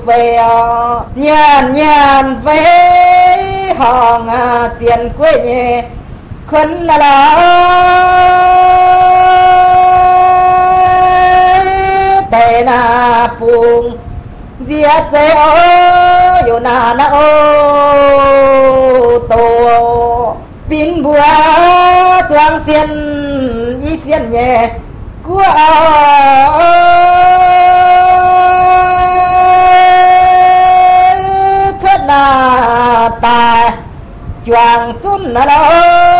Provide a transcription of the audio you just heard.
về nhàn nhàn về hòn tiền quê nhẹ khấn là tệ na buông giết dễ ô yo na na ô tô pin bùa choang xiên y xiên nhẹ của chết na ta choang chun na đâu